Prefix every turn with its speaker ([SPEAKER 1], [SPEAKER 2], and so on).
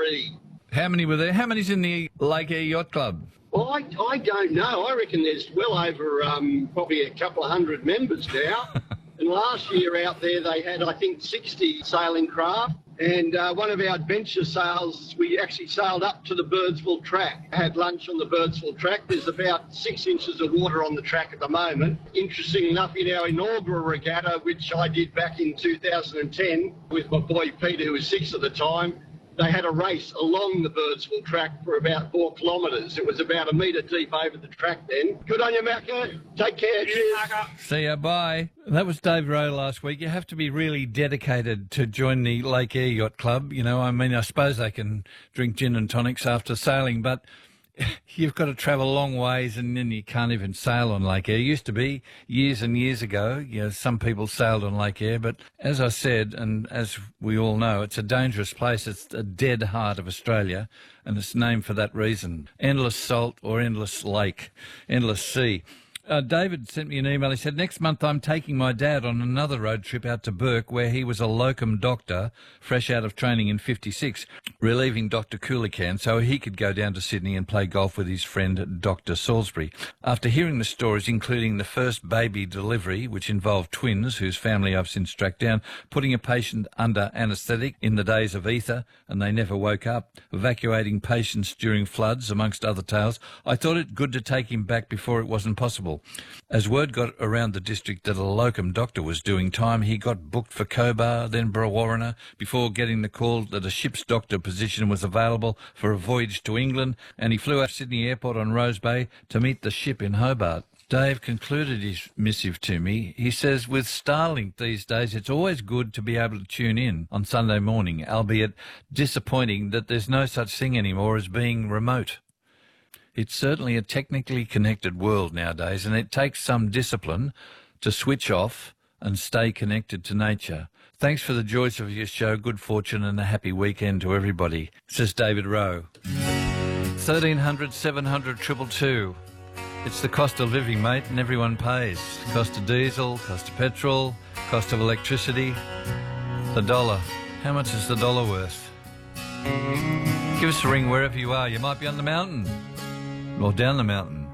[SPEAKER 1] 3.
[SPEAKER 2] How many were there? How many's in the Lake Eyre Yacht Club?
[SPEAKER 1] Well, I don't know. I reckon there's well over probably a couple of hundred members now. And last year out there they had, I think, 60 sailing craft. And one of our adventure sails, we actually sailed up to the Birdsville track, had lunch on the Birdsville track. There's about 6 inches of water on the track at the moment. Interesting enough, in our inaugural regatta, which I did back in 2010 with my boy Peter, who was 6 at the time, they had a race along the Birdsville track for about 4 kilometres. It was about 1 metre deep over the track then. Good on you, Macca. Take care. Cheers.
[SPEAKER 2] See ya, bye. That was Dave Rowe last week. You have to be really dedicated to join the Lake Eyre Yacht Club. You know, I mean, I suppose they can drink gin and tonics after sailing, but you've got to travel long ways and then you can't even sail on Lake Eyre. It used to be years and years ago, you know, some people sailed on Lake Eyre, but as I said, and as we all know, it's a dangerous place. It's the dead heart of Australia, and it's named for that reason. Endless salt or endless lake, endless sea. David sent me an email. He said, next month I'm taking my dad on another road trip out to Bourke, where he was a locum doctor, fresh out of training in 56, relieving Dr. Coolican so he could go down to Sydney and play golf with his friend Dr. Salisbury. After hearing the stories, including the first baby delivery, which involved twins whose family I've since tracked down, putting a patient under anaesthetic in the days of ether and they never woke up, evacuating patients during floods, amongst other tales, I thought it good to take him back before it wasn't possible. As word got around the district that a locum doctor was doing time, he got booked for Cobar, then Brewarrina, before getting the call that a ship's doctor position was available for a voyage to England, and he flew out of Sydney Airport on Rose Bay to meet the ship in Hobart. Dave concluded his missive to me. He says, with Starlink these days, it's always good to be able to tune in on Sunday morning, albeit disappointing that there's no such thing anymore as being remote. It's certainly a technically connected world nowadays, and it takes some discipline to switch off and stay connected to nature. Thanks for the joys of your show. Good fortune and a happy weekend to everybody, says David Rowe. 1300 700 222. It's the cost of living, mate, and everyone pays. Cost of diesel, cost of petrol, cost of electricity. The dollar. How much is the dollar worth? Give us a ring wherever you are. You might be on the mountain or down the mountain.